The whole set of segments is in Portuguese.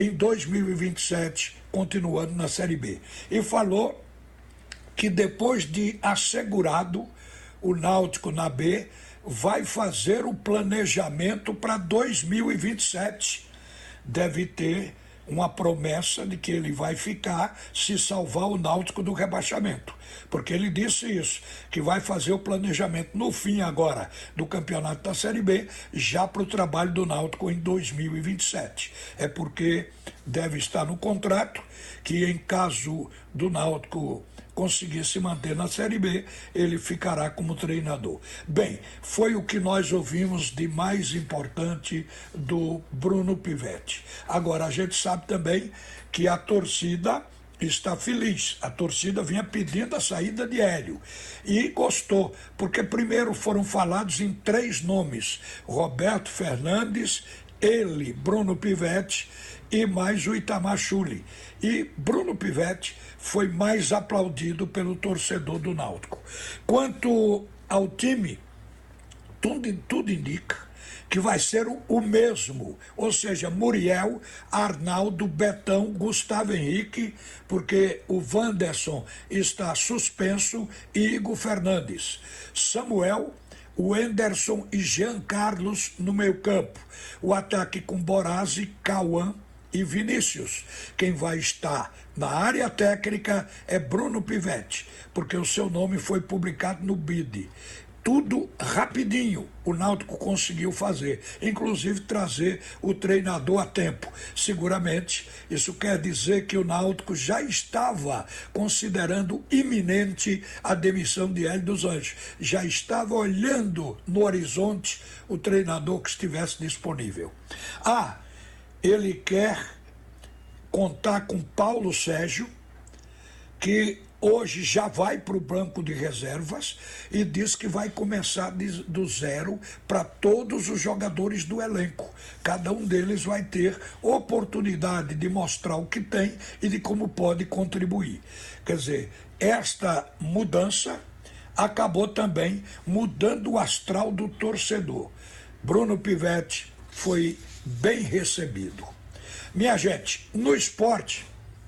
em 2027, continuando na Série B. E falou que depois de assegurado o Náutico na B, vai fazer o planejamento para 2027. Deve ter uma promessa de que ele vai ficar se salvar o Náutico do rebaixamento. Porque ele disse isso, que vai fazer o planejamento no fim agora do campeonato da Série B, já para o trabalho do Náutico em 2027. É porque deve estar no contrato que em caso do Náutico conseguir se manter na Série B, ele ficará como treinador. Bem, foi o que nós ouvimos de mais importante do Bruno Pivetti. Agora, a gente sabe também que a torcida está feliz. A torcida vinha pedindo a saída de Hélio e gostou, porque primeiro foram falados em 3 nomes: Roberto Fernandes, ele, Bruno Pivetti, e mais o Itamar Schulli. E Bruno Pivetti foi mais aplaudido pelo torcedor do Náutico. Quanto ao time, tudo indica que vai ser o mesmo, ou seja, Muriel, Arnaldo, Betão, Gustavo Henrique, porque o Wanderson está suspenso, e Igor Fernandes. Samuel, o Enderson e Jean Carlos no meio campo. O ataque com Borazzi, Cauã e Vinícius. Quem vai estar na área técnica é Bruno Pivetti, porque o seu nome foi publicado no BID. Tudo rapidinho o Náutico conseguiu fazer, inclusive trazer o treinador a tempo. Seguramente isso quer dizer que o Náutico já estava considerando iminente a demissão de Hélio dos Anjos, já estava olhando no horizonte o treinador que estivesse disponível. Ele quer contar com Paulo Sérgio, que hoje já vai para o banco de reservas, e diz que vai começar do zero para todos os jogadores do elenco. Cada um deles vai ter oportunidade de mostrar o que tem e de como pode contribuir. Quer dizer, esta mudança acabou também mudando o astral do torcedor. Bruno Pivetti foi bem recebido. Minha gente, no esporte,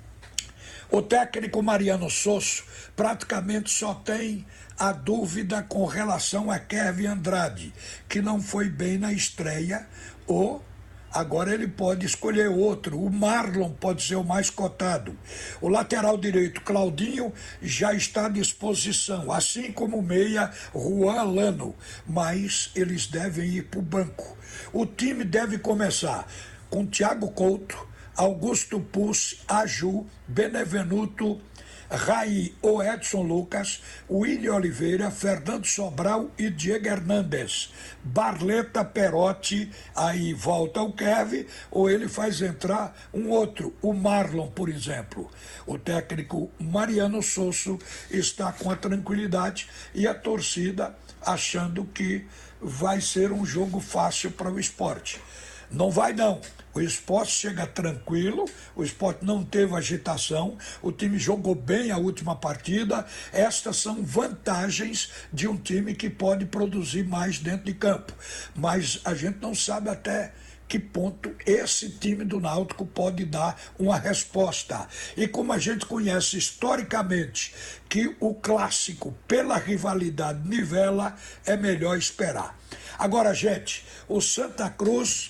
o técnico Mariano Sosso praticamente só tem a dúvida com relação a Kevin Andrade, que não foi bem na estreia, ou agora ele pode escolher outro. O Marlon pode ser o mais cotado. O lateral direito, Claudinho, já está à disposição, assim como o meia, Juan Lano, mas eles devem ir para o banco. O time deve começar com Thiago Couto, Augusto Pucci, Aju, Benevenuto, Raí ou Edson Lucas, William Oliveira, Fernando Sobral e Diego Hernandes. Barleta, Perotti, aí volta o Kevin, ou ele faz entrar um outro, o Marlon, por exemplo. O técnico Mariano Sosso está com a tranquilidade e a torcida achando que vai ser um jogo fácil para o Sport. Não vai não. O Sport chega tranquilo, o Sport não teve agitação, o time jogou bem a última partida. Estas são vantagens de um time que pode produzir mais dentro de campo. Mas a gente não sabe até que ponto esse time do Náutico pode dar uma resposta. E como a gente conhece historicamente que o clássico, pela rivalidade, nivela, é melhor esperar. Agora, gente, o Santa Cruz,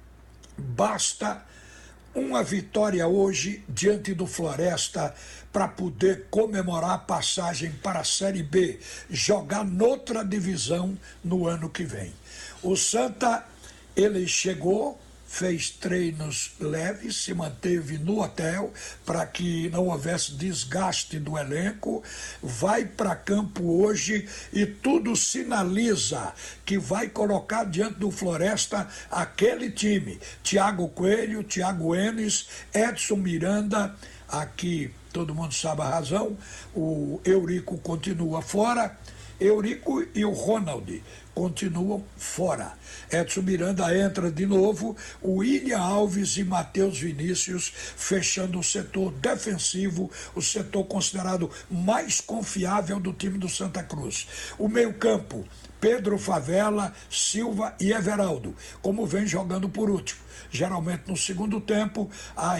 basta uma vitória hoje diante do Floresta para poder comemorar a passagem para a Série B, jogar noutra divisão no ano que vem. O Santa, ele chegou, fez treinos leves, se manteve no hotel para que não houvesse desgaste do elenco, vai para campo hoje e tudo sinaliza que vai colocar diante do Floresta aquele time: Thiago Coelho, Thiago Enes, Edson Miranda, aqui todo mundo sabe a razão, o Eurico continua fora, Eurico e o Ronald continuam fora. Edson Miranda entra de novo, o William Alves e Matheus Vinícius fechando o setor defensivo, o setor considerado mais confiável do time do Santa Cruz. O meio-campo, Pedro Favela, Silva e Everaldo, como vem jogando por último. Geralmente no segundo tempo, a